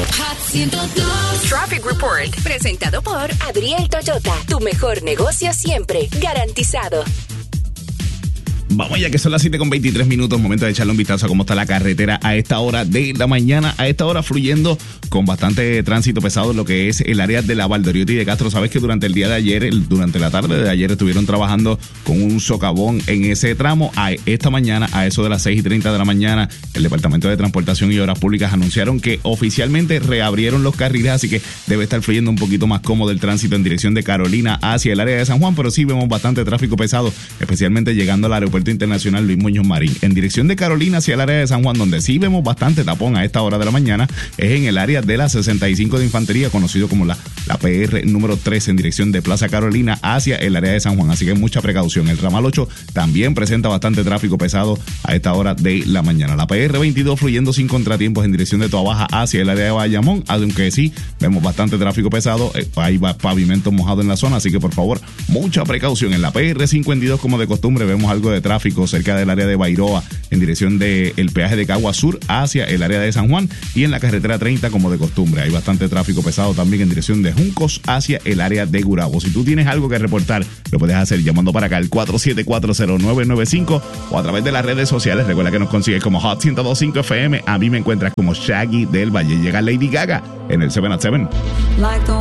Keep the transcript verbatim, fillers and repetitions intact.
Hot ciento dos. Traffic Report, presentado por Adriel Toyota, tu mejor negocio siempre, garantizado. Vamos ya que son las siete con veintitrés minutos, momento de echarle un vistazo a cómo está la carretera a esta hora de la mañana, a esta hora fluyendo con bastante tránsito pesado en lo que es el área de la Valdoriotti y de Castro. Sabes que durante el día de ayer, el, durante la tarde de ayer estuvieron trabajando con un socavón en ese tramo. A esta mañana, a eso de las seis y treinta de la mañana, el Departamento de Transportación y Obras Públicas anunciaron que oficialmente reabrieron los carriles, así que debe estar fluyendo un poquito más cómodo el tránsito en dirección de Carolina hacia el área de San Juan, pero sí vemos bastante tráfico pesado, especialmente llegando al aeropuerto internacional Luis Muñoz Marín. En dirección de Carolina hacia el área de San Juan, donde sí vemos bastante tapón a esta hora de la mañana, es en el área de la sesenta y cinco de Infantería, conocido como la, la P R número tres, en dirección de Plaza Carolina hacia el área de San Juan, así que mucha precaución. El ramal ocho también presenta bastante tráfico pesado a esta hora de la mañana. La P R veintidós fluyendo sin contratiempos en dirección de Toabaja hacia el área de Bayamón, aunque sí vemos bastante tráfico pesado, eh, hay pavimento mojado en la zona, así que por favor, mucha precaución. En la P R cincuenta y dos, como de costumbre, vemos algo de tráfico cerca del área de Bairoa en dirección del de peaje de Cagua Sur hacia el área de San Juan, y en la carretera treinta, como de costumbre, hay bastante tráfico pesado también en dirección de Juncos hacia el área de Gurabo. Si tú tienes algo que reportar, lo puedes hacer llamando para acá al cuatro siete cuatro cero nueve nueve cinco o a través de las redes sociales. Recuerda que nos consigues como Hot ciento dos punto cinco F M. A mí me encuentras como Shaggy del Valle. Llega Lady Gaga en el siete a siete. Like the